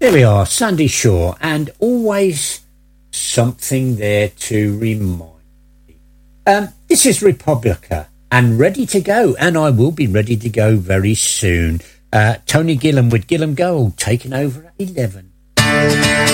There we are, Sandy Shaw, and always something there to remind me. This is Republica, and ready to go, and I will be ready to go very soon. Tony Gillan with Gillan Gold, taking over at 11.